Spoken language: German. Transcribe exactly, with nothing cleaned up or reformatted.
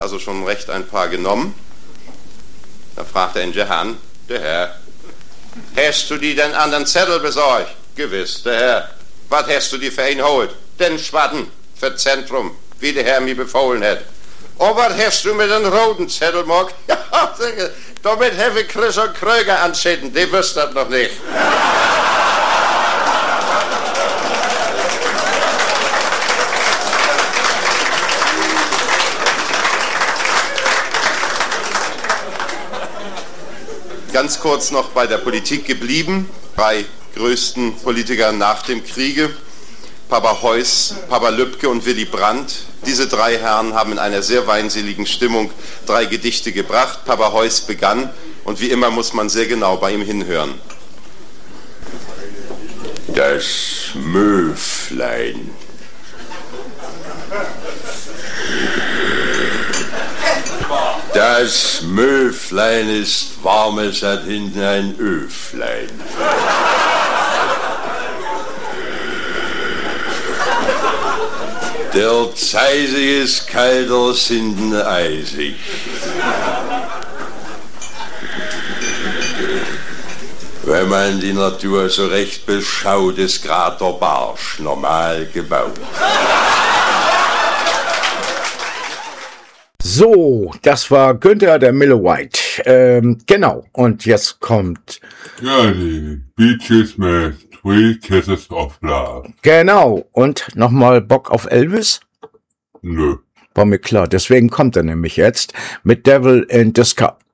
Also schon recht ein paar genommen. Da fragt der Ingenieur, der Herr, hast du die den anderen Zettel besorgt? Gewiss, der Herr. Was hast du die für ihn holt? Den Schwatten für Zentrum, wie der Herr mir befohlen hat. Und was hast du mit den roten Zettel gemacht? Ja, damit habe ich Chris und Kröger anschieden, die wüsst das noch nicht. Ganz kurz noch bei der Politik geblieben. Drei größten Politiker nach dem Kriege, Papa Heuss, Papa Lübcke und Willy Brandt. Diese drei Herren haben in einer sehr weinseligen Stimmung drei Gedichte gebracht. Papa Heuss begann und wie immer muss man sehr genau bei ihm hinhören. Das Möflein. Das Möflein ist warm, es hat hinten ein Öflein. Der Zeisig ist kalt, aus hinten eisig. Wenn man die Natur so recht beschaut, ist grad der Barsch normal gebaut. So, das war Günther, der Mille White. Ähm, genau, und jetzt kommt... Ja, die Beaches mit Three Kisses of Love. Genau, und nochmal Bock auf Elvis? Nö. War mir klar, deswegen kommt er nämlich jetzt mit Devil in the Sky.